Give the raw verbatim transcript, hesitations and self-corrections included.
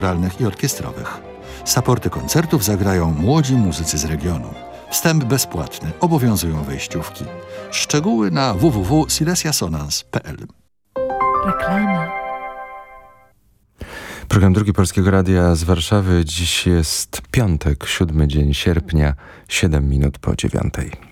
chóralnych i orkiestrowych. Supporty koncertów zagrają młodzi muzycy z regionu. Wstęp bezpłatny, obowiązują wejściówki. Szczegóły na w w w kropka silesiasonans kropka p l. Reklama. Program Drugi Polskiego Radia z Warszawy. Dziś jest piątek, siódmy dzień sierpnia, siedem minut po dziewiątej.